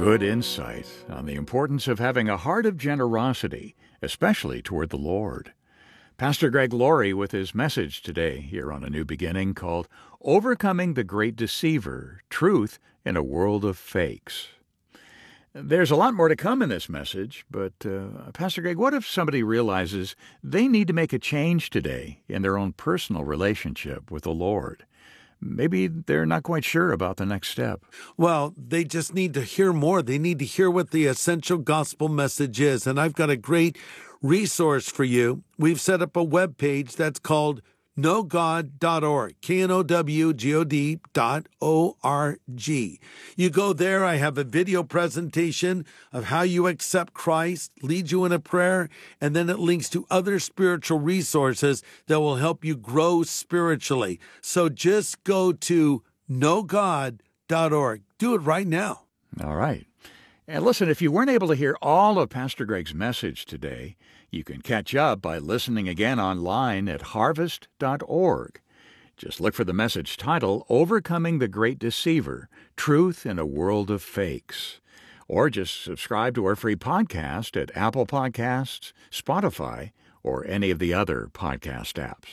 Good insight on the importance of having a heart of generosity, especially toward the Lord. Pastor Greg Laurie with his message today here on A New Beginning called Overcoming the Great Deceiver, Truth in a World of Fakes. There's a lot more to come in this message, but Pastor Greg, what if somebody realizes they need to make a change today in their own personal relationship with the Lord? Maybe they're not quite sure about the next step. Well, they just need to hear more. They need to hear what the essential gospel message is. And I've got a great resource for you. We've set up a web page that's called knowgod.org, knowgod.org. You go there, I have a video presentation of how you accept Christ, lead you in a prayer, and then it links to other spiritual resources that will help you grow spiritually. So just go to knowgod.org. Do it right now. All right. And listen, if you weren't able to hear all of Pastor Greg's message today, you can catch up by listening again online at harvest.org. Just look for the message title, Overcoming the Great Deceiver, Truth in a World of Fakes. Or just subscribe to our free podcast at Apple Podcasts, Spotify, or any of the other podcast apps.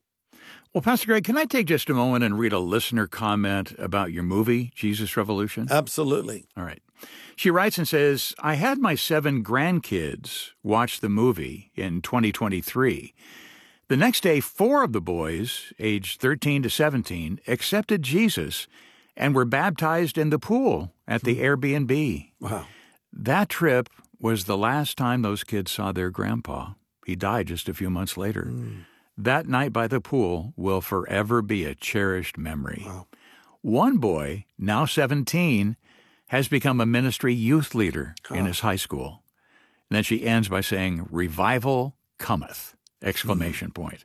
Well, Pastor Greg, can I take just a moment and read a listener comment about your movie, Jesus Revolution? Absolutely. All right. She writes and says, I had my 7 grandkids watch the movie in 2023. The next day, 4 of the boys, aged 13 to 17, accepted Jesus and were baptized in the pool at the Airbnb. Wow. That trip was the last time those kids saw their grandpa. He died just a few months later. That night by the pool will forever be a cherished memory. Wow. One boy, now 17, has become a ministry youth leader in his high school. And then she ends by saying, "Revival cometh!" Exclamation point.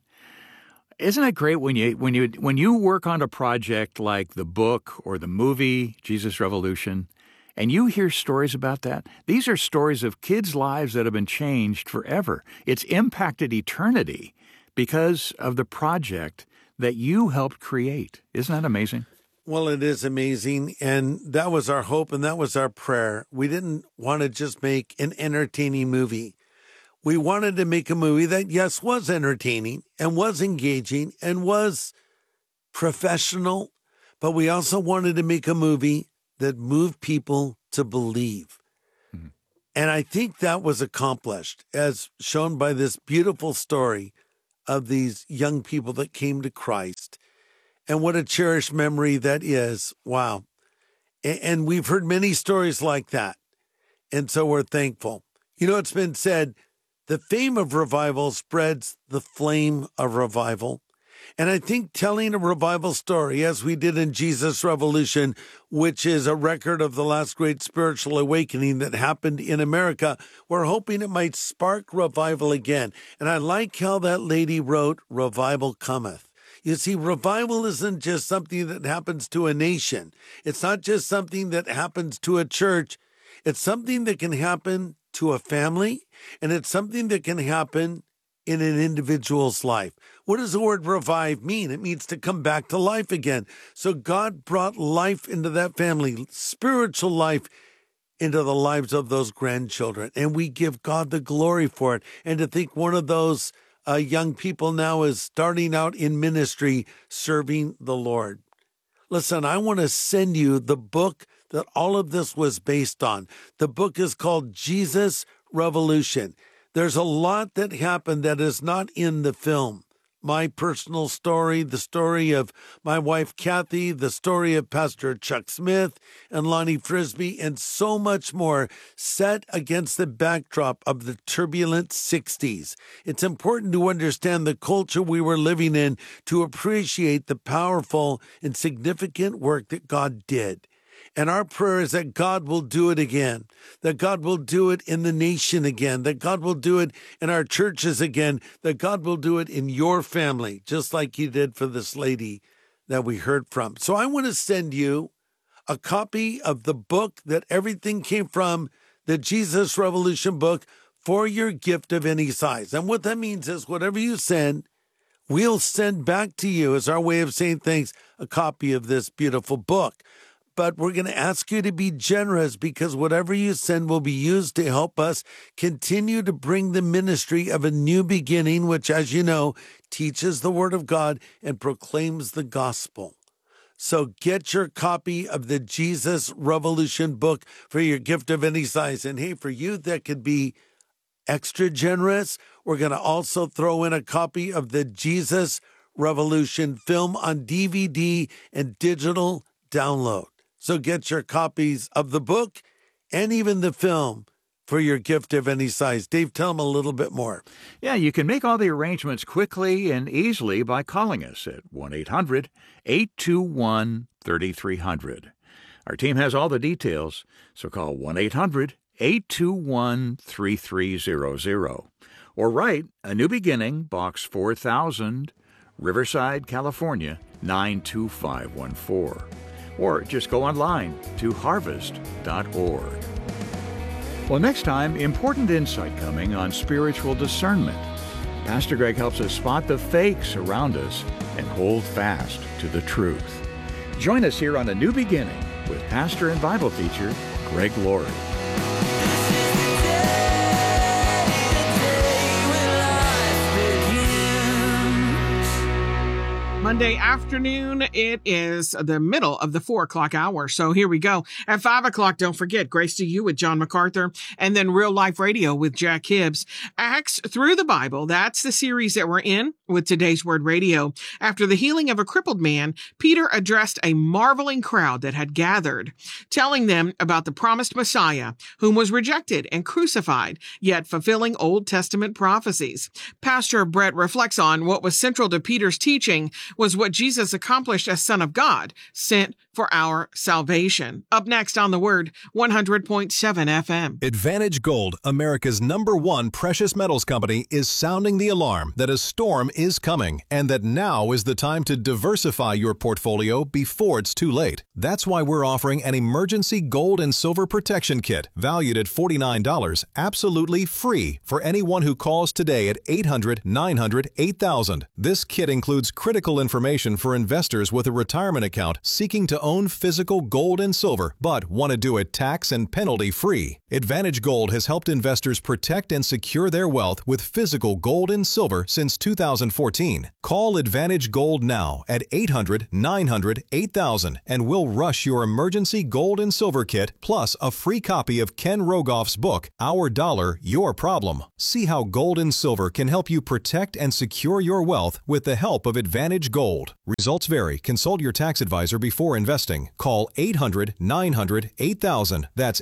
Isn't it great when you work on a project like the book or the movie Jesus Revolution, and you hear stories about that? These are stories of kids' lives that have been changed forever. It's impacted eternity because of the project that you helped create. Isn't that amazing? Well, it is amazing, and that was our hope, and that was our prayer. We didn't want to just make an entertaining movie. We wanted to make a movie that, yes, was entertaining and was engaging and was professional, but we also wanted to make a movie that moved people to believe. Mm-hmm. And I think that was accomplished, as shown by this beautiful story of these young people that came to Christ. And what a cherished memory that is. Wow. And we've heard many stories like that. And so we're thankful. You know, it's been said, the fame of revival spreads the flame of revival. And I think telling a revival story, as we did in Jesus Revolution, which is a record of the last great spiritual awakening that happened in America, we're hoping it might spark revival again. And I like how that lady wrote, "Revival cometh." You see, revival isn't just something that happens to a nation. It's not just something that happens to a church. It's something that can happen to a family, and it's something that can happen in an individual's life. What does the word revive mean? It means to come back to life again. So God brought life into that family, spiritual life into the lives of those grandchildren, and we give God the glory for it. And to think one of those young people now is starting out in ministry, serving the Lord. Listen, I want to send you the book that all of this was based on. The book is called Jesus Revolution. There's a lot that happened that is not in the film. My personal story, the story of my wife, Kathy, the story of Pastor Chuck Smith and Lonnie Frisbee, and so much more set against the backdrop of the turbulent 60s. It's important to understand the culture we were living in to appreciate the powerful and significant work that God did. And our prayer is that God will do it again, that God will do it in the nation again, that God will do it in our churches again, that God will do it in your family, just like He did for this lady that we heard from. So I want to send you a copy of the book that everything came from, the Jesus Revolution book, for your gift of any size. And what that means is whatever you send, we'll send back to you, as our way of saying thanks, a copy of this beautiful book. but we're going to ask you to be generous because whatever you send will be used to help us continue to bring the ministry of A New Beginning, which, as you know, teaches the Word of God and proclaims the gospel. So get your copy of the Jesus Revolution book for your gift of any size. And hey, for you that could be extra generous, we're going to also throw in a copy of the Jesus Revolution film on DVD and digital download. So get your copies of the book and even the film for your gift of any size. Dave, tell them a little bit more. Yeah, you can make all the arrangements quickly and easily by calling us at 1-800-821-3300. Our team has all the details, so call 1-800-821-3300. Or write A New Beginning, Box 4000, Riverside, California, 92514. Or just go online to harvest.org. Well, next time, important insight coming on spiritual discernment. Pastor Greg helps us spot the fakes around us and hold fast to the truth. Join us here on A New Beginning with pastor and Bible teacher Greg Laurie. Monday afternoon, it is the middle of the 4 o'clock hour. So here we go. At 5 o'clock, don't forget, Grace to You with John MacArthur, and then Real Life Radio with Jack Hibbs. Acts Through the Bible, that's the series that we're in with Today's Word Radio. After the healing of a crippled man, Peter addressed a marveling crowd that had gathered, telling them about the promised Messiah, whom was rejected and crucified, yet fulfilling Old Testament prophecies. Pastor Brett reflects on what was central to Peter's teaching was what Jesus accomplished as Son of God, sent for our salvation. Up next on The Word, 100.7 FM. Advantage Gold, America's #1 precious metals company, is sounding the alarm that a storm is coming and that now is the time to diversify your portfolio before it's too late. That's why we're offering an emergency gold and silver protection kit valued at $49, absolutely free for anyone who calls today at 800-900-8000. This kit includes critical information for investors with a retirement account seeking to own physical gold and silver, but want to do it tax and penalty free. Advantage Gold has helped investors protect and secure their wealth with physical gold and silver since 2014. Call Advantage Gold now at 800-900-8000 and we'll rush your emergency gold and silver kit plus a free copy of Ken Rogoff's book, Our Dollar, Your Problem. See how gold and silver can help you protect and secure your wealth with the help of Advantage Gold. Results vary. Consult your tax advisor before investing. Call 800-900-8000. That's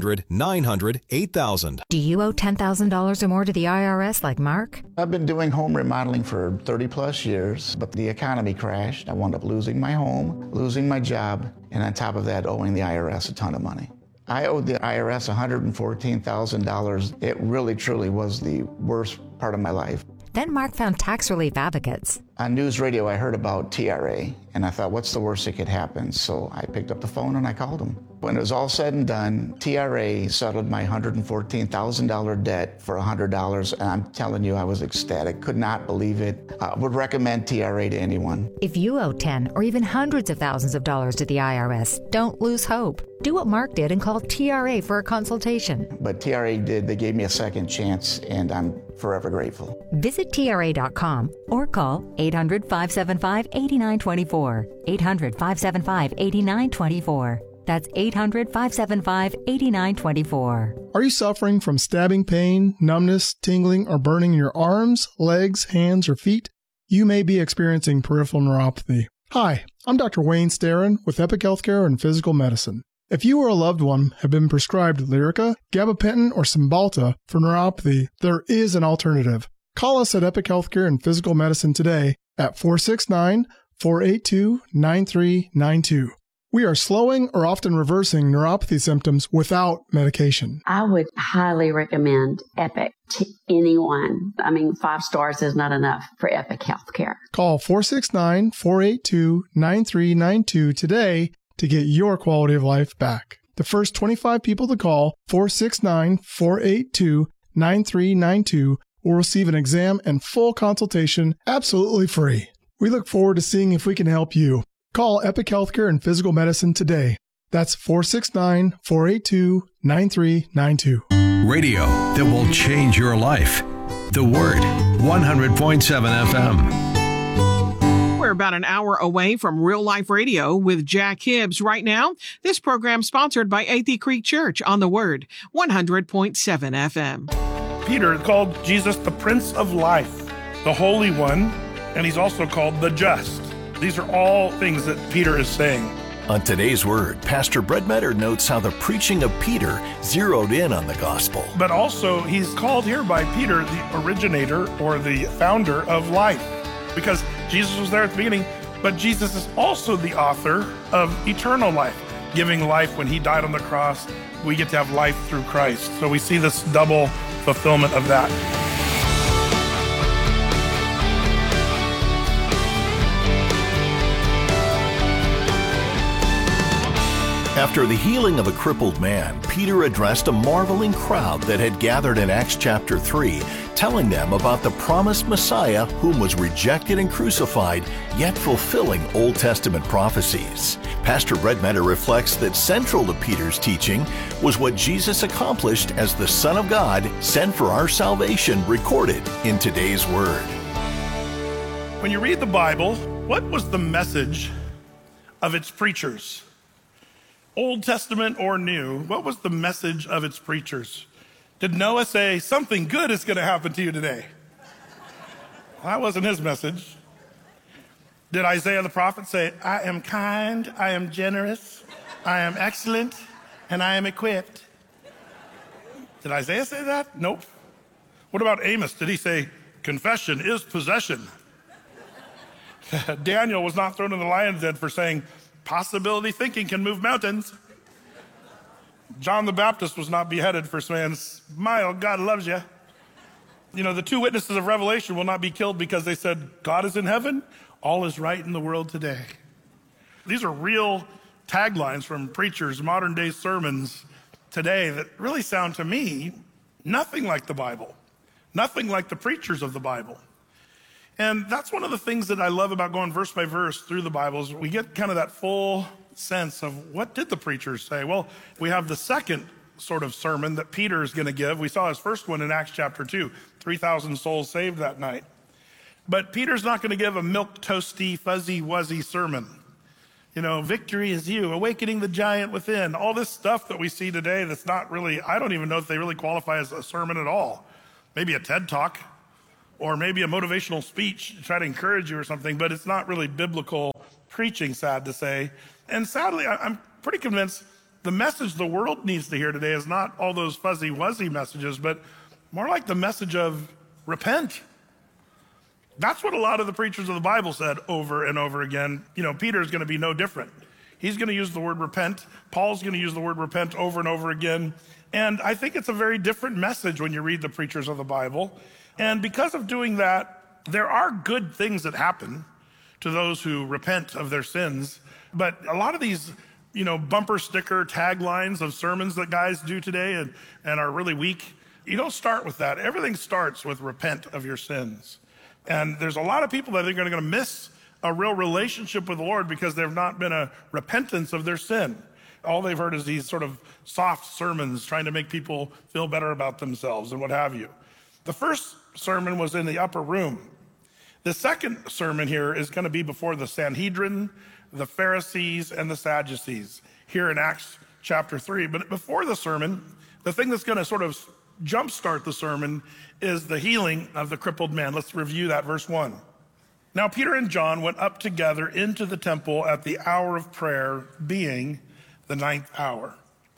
800-900-8000. Do you owe $10,000 or more to the IRS like Mark? I've been doing home remodeling for 30 plus years, but the economy crashed. I wound up losing my home, losing my job, and on top of that, owing the IRS a ton of money. I owed the IRS $114,000. It really, truly was the worst part of my life. Then Mark found Tax Relief Advocates. On news radio, I heard about TRA, and I thought, what's the worst that could happen? So I picked up the phone and I called them. When it was all said and done, TRA settled my $114,000 debt for $100, and I'm telling you, I was ecstatic. Could not believe it. I would recommend TRA to anyone. If you owe 10 or even hundreds of thousands of dollars to the IRS, don't lose hope. Do what Mark did and call TRA for a consultation. But TRA did. They gave me a second chance, and I'm forever grateful. Visit TRA.com or call 800-575-8924. 800-575-8924. That's 800-575-8924. Are you suffering from stabbing pain, numbness, tingling, or burning in your arms, legs, hands, or feet? You may be experiencing peripheral neuropathy. Hi, I'm Dr. Wayne Starron with Epic Healthcare and Physical Medicine. If you or a loved one have been prescribed Lyrica, gabapentin, or Cymbalta for neuropathy, there is an alternative. Call us at Epic Healthcare and Physical Medicine today at 469-482-9392. We are slowing or often reversing neuropathy symptoms without medication. I would highly recommend Epic to anyone. 5 stars is not enough for Epic Healthcare. Call 469-482-9392 today to get your quality of life back. The first 25 people to call 469-482-9392 will receive an exam and full consultation absolutely free. We look forward to seeing if we can help you. Call Epic Healthcare and Physical Medicine today. That's 469-482-9392. Radio that will change your life. The Word, 100.7 FM. We're about an hour away from Real Life Radio with Jack Hibbs right now. This program sponsored by Athey Creek Church on The Word, 100.7 FM. Peter called Jesus the Prince of Life, the Holy One, and he's also called the Just. These are all things that Peter is saying. On today's Word, Pastor Brett Metter notes how the preaching of Peter zeroed in on the gospel. But also, he's called here by Peter the originator or the founder of life, because Jesus was there at the beginning, but Jesus is also the author of eternal life, giving life when he died on the cross. We get to have life through Christ. So we see this double fulfillment of that. After the healing of a crippled man, Peter addressed a marveling crowd that had gathered in Acts chapter 3, telling them about the promised Messiah whom was rejected and crucified, yet fulfilling Old Testament prophecies. Pastor Brett Metter reflects that central to Peter's teaching was what Jesus accomplished as the Son of God sent for our salvation, recorded in today's Word. When you read the Bible, what was the message of its preachers? Old Testament or New, what was the message of its preachers? Did Noah say, something good is going to happen to you today? Well, that wasn't his message. Did Isaiah the prophet say, I am kind, I am generous, I am excellent, and I am equipped? Did Isaiah say that? Nope. What about Amos? Did he say, confession is possession? Daniel was not thrown in the lion's den for saying, possibility thinking can move mountains. John the Baptist was not beheaded for saying, smile, God loves you. You know, the two witnesses of Revelation will not be killed because they said, God is in heaven, all is right in the world today. These are real taglines from preachers, modern day sermons today that really sound to me nothing like the Bible, nothing like the preachers of the Bible. And that's one of the things that I love about going verse by verse through the Bible is we get kind of that full sense of what did the preachers say? Well, we have the second sort of sermon that Peter is going to give. We saw his first one in Acts chapter 2, 3,000 souls saved that night. But Peter's not going to give a milk-toasty, fuzzy-wuzzy sermon. You know, victory is you, awakening the giant within, all this stuff that we see today that's not really, I don't even know if they really qualify as a sermon at all. Maybe a TED Talk. Or maybe a motivational speech to try to encourage you or something, but it's not really biblical preaching, sad to say. And sadly, I'm pretty convinced the message the world needs to hear today is not all those fuzzy-wuzzy messages, but more like the message of repent. That's what a lot of the preachers of the Bible said over and over again. You know, Peter's going to be no different. He's going to use the word repent. Paul's going to use the word repent over and over again. And I think it's a very different message when you read the preachers of the Bible. And because of doing that, there are good things that happen to those who repent of their sins. But a lot of these, you know, bumper sticker taglines of sermons that guys do today and are really weak, you don't start with that. Everything starts with repent of your sins. And there's a lot of people that are going to miss a real relationship with the Lord because there've not been a repentance of their sin. All they've heard is these sort of soft sermons trying to make people feel better about themselves and what have you. The first sermon was in the upper room. The second sermon here is going to be before the Sanhedrin, the Pharisees, and the Sadducees here in Acts chapter 3. But before the sermon, the thing that's going to sort of jumpstart the sermon is the healing of the crippled man. Let's review that, verse 1. Now Peter and John went up together into the temple at the hour of prayer, being the 9th hour.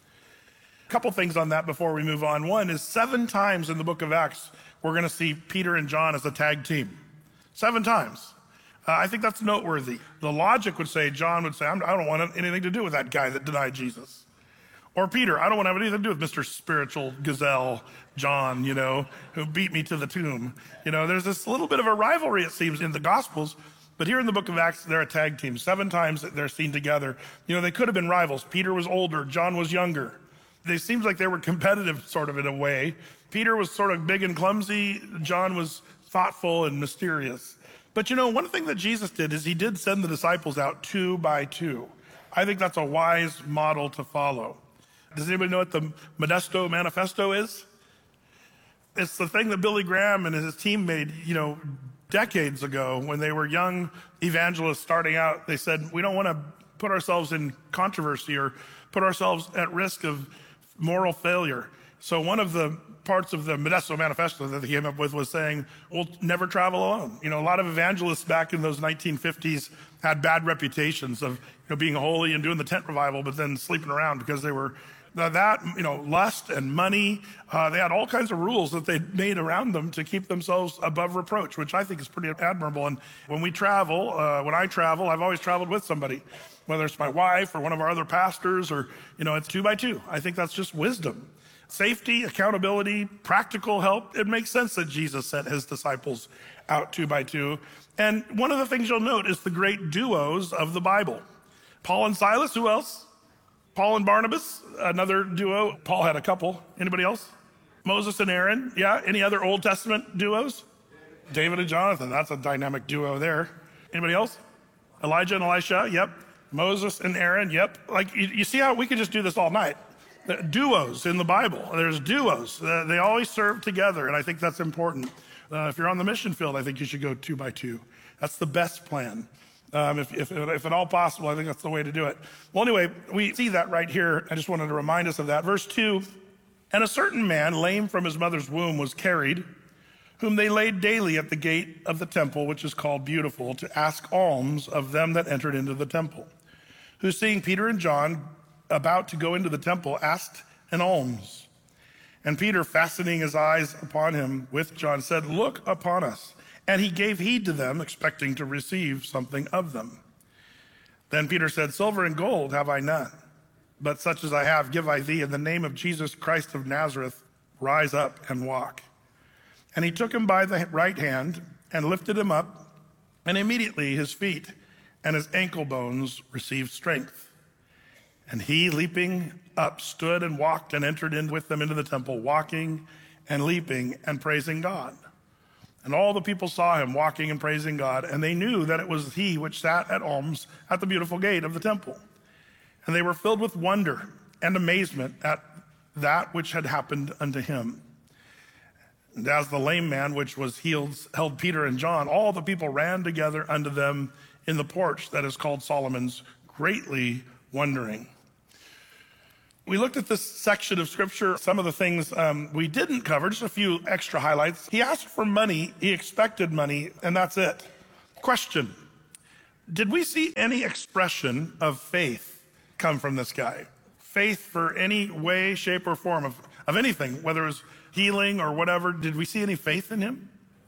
A couple things on that before we move on. One is 7 times in the book of Acts, we're going to see Peter and John as a tag team. 7 times. I think that's noteworthy. The logic would say, John would say, I don't want anything to do with that guy that denied Jesus. Or Peter, I don't want to have anything to do with Mr. Spiritual Gazelle John, you know, who beat me to the tomb. You know, there's this little bit of a rivalry, it seems, in the Gospels. But here in the book of Acts, they're a tag team. 7 times they're seen together. You know, they could have been rivals. Peter was older. John was younger. It seems like they were competitive sort of in a way. Peter was sort of big and clumsy. John was thoughtful and mysterious. But you know, one thing that Jesus did is he did send the disciples out 2 by 2. I think that's a wise model to follow. Does anybody know what the Modesto Manifesto is? It's the thing that Billy Graham and his team made, decades ago when they were young evangelists starting out. They said, we don't want to put ourselves in controversy or put ourselves at risk of moral failure. So one of the parts of the Modesto Manifesto that they came up with was saying, we'll never travel alone. A lot of evangelists back in those 1950s had bad reputations of being holy and doing the tent revival, but then sleeping around because they were lust and money. They had all kinds of rules that they made around them to keep themselves above reproach, which I think is pretty admirable. And when I travel, I've always traveled with somebody, whether it's my wife or one of our other pastors or, it's 2 by 2. I think that's just wisdom. Safety, accountability, practical help. It makes sense that Jesus sent his disciples out 2 by 2. And one of the things you'll note is the great duos of the Bible. Paul and Silas, who else? Paul and Barnabas, another duo. Paul had a couple. Anybody else? Moses and Aaron. Yeah. Any other Old Testament duos? David and Jonathan. That's a dynamic duo there. Anybody else? Elijah and Elisha. Yep. Moses and Aaron. Yep. Like you see how we could just do this all night. The duos in the Bible. There's duos. They always serve together, and I think that's important. If you're on the mission field, I think you should go 2 by 2. That's the best plan. If at all possible, I think that's the way to do it. Well, anyway, we see that right here. I just wanted to remind us of that. Verse 2, and a certain man, lame from his mother's womb, was carried, whom they laid daily at the gate of the temple, which is called Beautiful, to ask alms of them that entered into the temple, who, seeing Peter and John about to go into the temple, asked an alms. And Peter, fastening his eyes upon him with John, said, look upon us. And he gave heed to them, expecting to receive something of them. Then Peter said, silver and gold have I none, but such as I have give I thee. In the name of Jesus Christ of Nazareth, rise up and walk. And he took him by the right hand and lifted him up, and immediately his feet and his ankle bones received strength. And he, leaping up, stood and walked and entered in with them into the temple, walking and leaping and praising God. And all the people saw him walking and praising God, and they knew that it was he which sat at alms at the beautiful gate of the temple. And they were filled with wonder and amazement at that which had happened unto him. And as the lame man which was healed held Peter and John, all the people ran together unto them in the porch that is called Solomon's, greatly wondering. We looked at this section of scripture, some of the things we didn't cover, just a few extra highlights. He asked for money, he expected money, and that's it. Question, did we see any expression of faith come from this guy? Faith for any way, shape, or form of anything, whether it was healing or whatever. Did we see any faith in him?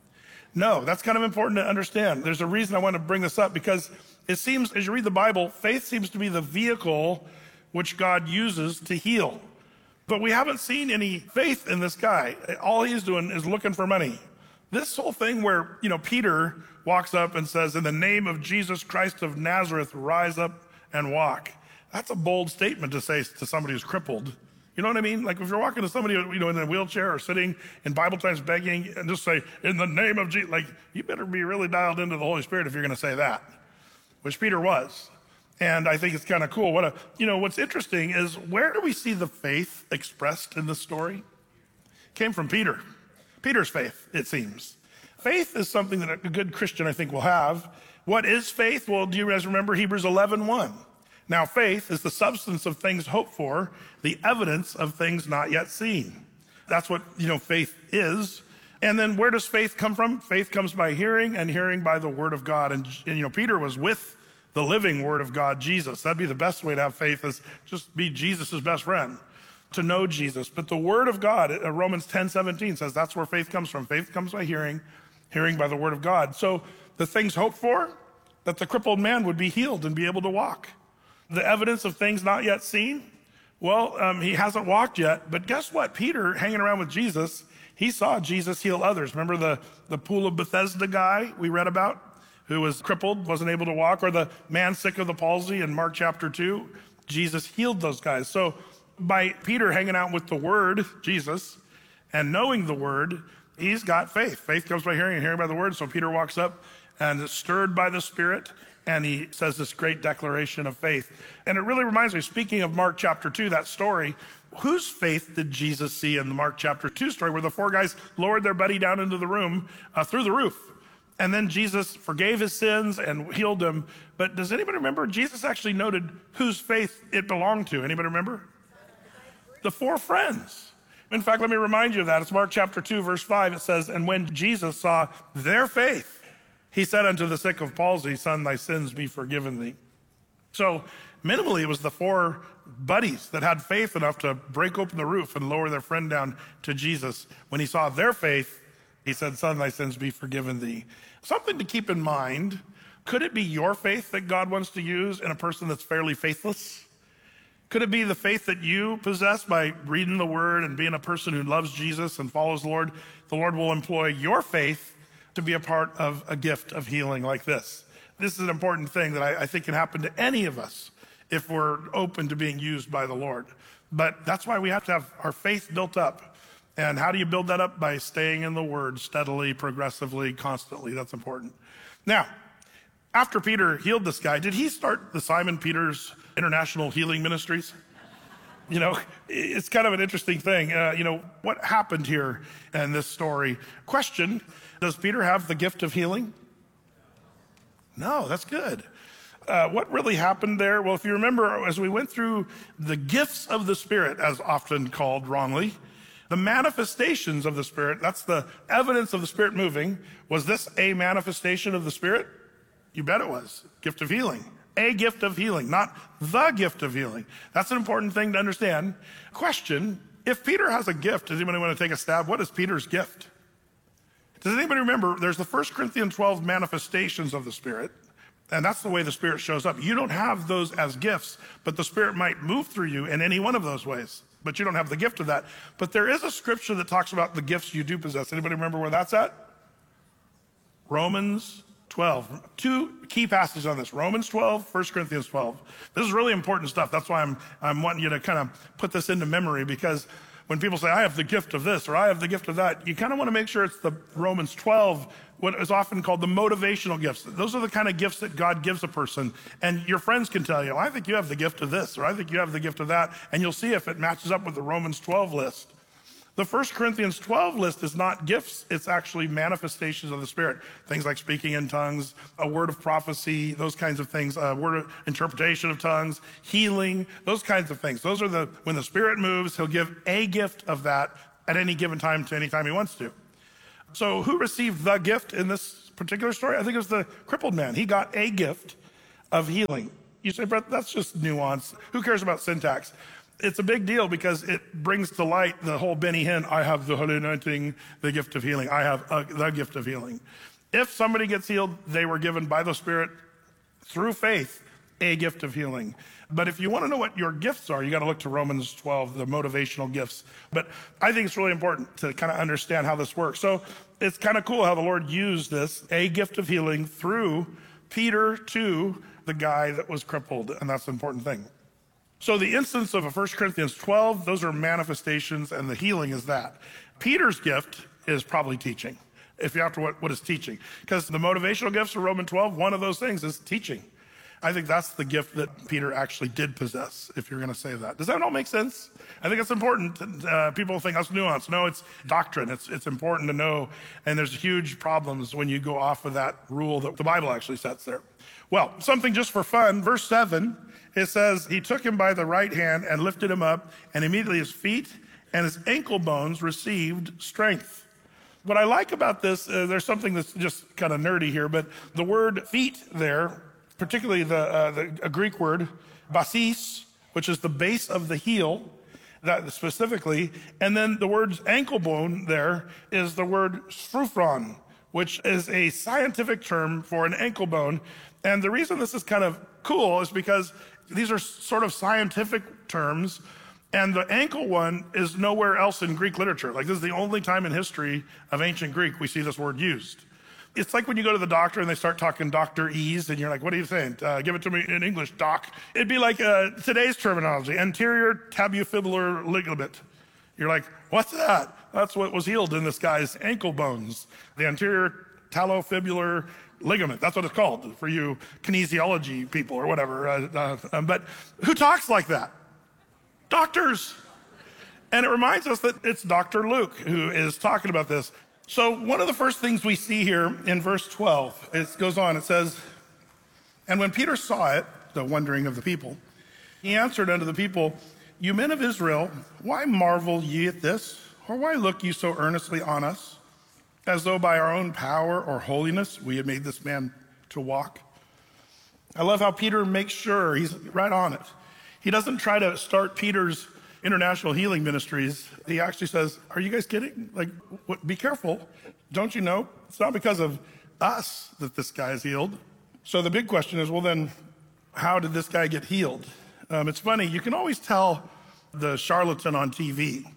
No, that's kind of important to understand. There's a reason I want to bring this up, because it seems, as you read the Bible, faith seems to be the vehicle which God uses to heal. But we haven't seen any faith in this guy. All he's doing is looking for money. This whole thing where, Peter walks up and says, in the name of Jesus Christ of Nazareth, rise up and walk. That's a bold statement to say to somebody who's crippled. You know what I mean? Like if you're walking to somebody, in a wheelchair or sitting in Bible times begging and just say, in the name of Jesus, like you better be really dialed into the Holy Spirit if you're going to say that, which Peter was. And I think it's kind of cool. What's interesting is, where do we see the faith expressed in this story? It came from Peter. Peter's faith, it seems. Faith is something that a good Christian, I think, will have. What is faith? Well, do you guys remember Hebrews 11:1? Now, faith is the substance of things hoped for, the evidence of things not yet seen. That's what, faith is. And then where does faith come from? Faith comes by hearing, and hearing by the word of God. And Peter was with the living word of God, Jesus. That'd be the best way to have faith, is just be Jesus's best friend, to know Jesus. But the word of God, Romans 10:17 says that's where faith comes from. Faith comes by hearing, hearing by the word of God. So the things hoped for, that the crippled man would be healed and be able to walk. The evidence of things not yet seen, well, he hasn't walked yet. But guess what? Peter, hanging around with Jesus, he saw Jesus heal others. Remember the pool of Bethesda guy we read about, who was crippled, wasn't able to walk, or the man sick of the palsy in Mark chapter 2? Jesus healed those guys. So by Peter hanging out with the word, Jesus, and knowing the word, he's got faith. Faith comes by hearing, and hearing by the word. So Peter walks up and stirred by the Spirit. And he says this great declaration of faith. And it really reminds me, speaking of Mark chapter 2, that story, whose faith did Jesus see in the Mark chapter 2 story where the four guys lowered their buddy down into the room through the roof? And then Jesus forgave his sins and healed him. But does anybody remember? Jesus actually noted whose faith it belonged to. Anybody remember? The four friends. In fact, let me remind you of that. It's Mark chapter 2, verse 5. It says, and when Jesus saw their faith, he said unto the sick of palsy, son, thy sins be forgiven thee. So minimally, it was the four buddies that had faith enough to break open the roof and lower their friend down to Jesus. When he saw their faith, he said, son, thy sins be forgiven thee. Something to keep in mind, could it be your faith that God wants to use in a person that's fairly faithless? Could it be the faith that you possess by reading the word and being a person who loves Jesus and follows the Lord? The Lord will employ your faith to be a part of a gift of healing like this. This is an important thing that I think can happen to any of us if we're open to being used by the Lord. But that's why we have to have our faith built up. And how do you build that up? By staying in the word steadily, progressively, constantly. That's important. Now, after Peter healed this guy, did he start the Simon Peters International Healing Ministries? You know, it's kind of an interesting thing. What happened here in this story? Question, does Peter have the gift of healing? No, that's good. What really happened there? Well, if you remember, as we went through the gifts of the Spirit, as often called wrongly, the manifestations of the Spirit, that's the evidence of the Spirit moving. Was this a manifestation of the Spirit? You bet it was. Gift of healing. A gift of healing, not the gift of healing. That's an important thing to understand. Question, if Peter has a gift, does anybody want to take a stab? What is Peter's gift? Does anybody remember, there's the 1 Corinthians 12 manifestations of the Spirit, and that's the way the Spirit shows up. You don't have those as gifts, but the Spirit might move through you in any one of those ways, but you don't have the gift of that. But there is a scripture that talks about the gifts you do possess. Anybody remember where that's at? Romans 12. Two key passages on this. Romans 12, 1 Corinthians 12. This is really important stuff. That's why I'm wanting you to kind of put this into memory, because when people say, I have the gift of this or I have the gift of that, you kind of want to make sure it's the Romans 12, what is often called the motivational gifts. Those are the kind of gifts that God gives a person. And your friends can tell you, I think you have the gift of this, or I think you have the gift of that. And you'll see if it matches up with the Romans 12 list. The 1 Corinthians 12 list is not gifts, it's actually manifestations of the Spirit. Things like speaking in tongues, a word of prophecy, those kinds of things, a word of interpretation of tongues, healing, those kinds of things. Those are when the Spirit moves, he'll give a gift of that at any given time to any time he wants to. So who received the gift in this particular story? I think it was the crippled man. He got a gift of healing. You say, Brett, that's just nuance. Who cares about syntax? It's a big deal because it brings to light the whole Benny Hinn, I have the holy anointing, the gift of healing. I have the gift of healing. If somebody gets healed, they were given by the Spirit through faith a gift of healing. But if you want to know what your gifts are, you got to look to Romans 12, the motivational gifts. But I think it's really important to kind of understand how this works. So it's kind of cool how the Lord used this, a gift of healing, through Peter to the guy that was crippled. And that's an important thing. So the instance of 1 Corinthians 12, those are manifestations, and the healing is that. Peter's gift is probably teaching, if you're after what is teaching. Because the motivational gifts of Romans 12, one of those things is teaching. I think that's the gift that Peter actually did possess, if you're going to say that. Does that all make sense? I think it's important. People think that's nuance. No, it's doctrine. It's important to know. And there's huge problems when you go off of that rule that the Bible actually sets there. Well, something just for fun, verse 7, it says, he took him by the right hand and lifted him up, and immediately his feet and his ankle bones received strength. What I like about this, there's something that's just kind of nerdy here, but the word feet there, particularly the Greek word basis, which is the base of the heel, that specifically, and then the word ankle bone there is the word sphruphron, which is a scientific term for an ankle bone. And the reason this is kind of cool is because these are sort of scientific terms, and the ankle one is nowhere else in Greek literature. Like, this is the only time in history of ancient Greek we see this word used. It's like when you go to the doctor and they start talking doctorese, and you're like, what are you saying? Give it to me in English, doc. It'd be like today's terminology, anterior tabufibular ligament. You're like, what's that? That's what was healed in this guy's ankle bones. The anterior talofibular ligament. That's what it's called for you kinesiology people or whatever. But who talks like that? Doctors. And it reminds us that it's Dr. Luke who is talking about this. So one of the first things we see here in verse 12, it goes on, it says, and when Peter saw it, the wondering of the people, he answered unto the people, you men of Israel, why marvel ye at this? Or why look ye so earnestly on us, as though by our own power or holiness we had made this man to walk? I love how Peter makes sure he's right on it. He doesn't try to start Peter's International Healing Ministries. He actually says, are you guys kidding? Like, what, be careful. Don't you know? It's not because of us that this guy is healed. So the big question is, well, then, how did this guy get healed? It's funny, you can always tell the charlatan on TV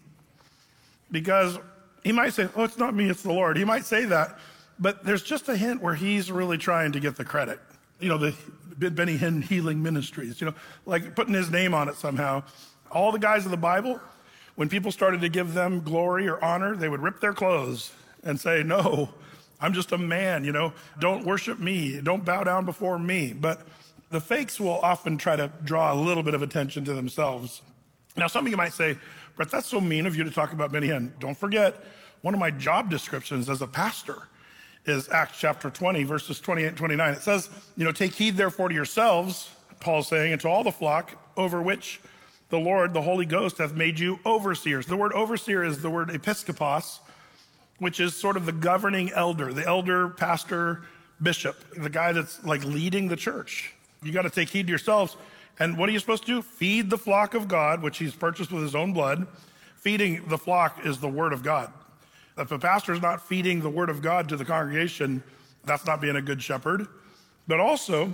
because he might say, oh, it's not me, it's the Lord. He might say that, but there's just a hint where he's really trying to get the credit. You know, the Benny Hinn Healing Ministries, you know, like putting his name on it somehow. All the guys of the Bible, when people started to give them glory or honor, they would rip their clothes and say, no, I'm just a man, you know, don't worship me, don't bow down before me. But the fakes will often try to draw a little bit of attention to themselves. Now, some of you might say, Brett, that's so mean of you to talk about Benny Hinn. Don't forget, one of my job descriptions as a pastor is Acts chapter 20, verses 28 and 29. It says, you know, take heed therefore to yourselves, Paul's saying, and to all the flock over which the Lord, the Holy Ghost, hath made you overseers. The word overseer is the word episkopos, which is sort of the governing elder, the elder, pastor, bishop, the guy that's like leading the church. You got to take heed to yourselves. And what are you supposed to do? Feed the flock of God, which he's purchased with his own blood. Feeding the flock is the word of God. If a pastor is not feeding the word of God to the congregation, that's not being a good shepherd. But also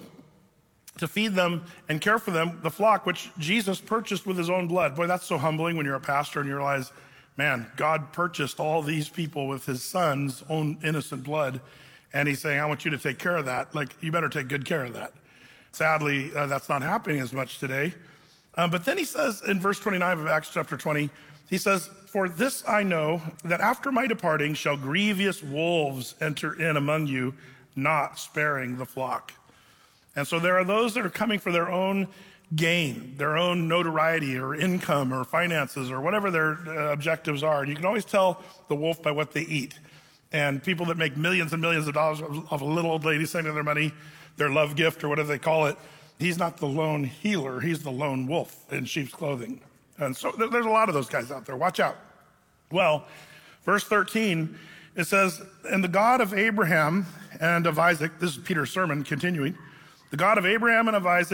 to feed them and care for them, the flock, which Jesus purchased with his own blood. Boy, that's so humbling when you're a pastor and you realize, man, God purchased all these people with his son's own innocent blood. And he's saying, I want you to take care of that. Like, you better take good care of that. Sadly, that's not happening as much today. But then he says in verse 29 of Acts chapter 20, he says, for this I know, that after my departing shall grievous wolves enter in among you, not sparing the flock. And so there are those that are coming for their own gain, their own notoriety or income or finances or whatever their objectives are. And you can always tell the wolf by what they eat. And people that make millions and millions of dollars of a little old lady sending their money, their love gift or whatever they call it, he's not the lone healer, he's the lone wolf in sheep's clothing. And so there's a lot of those guys out there. Watch out. Well, verse 13, it says, and the God of Abraham and of Isaac, this is Peter's sermon continuing, the God of Abraham and of Isaac,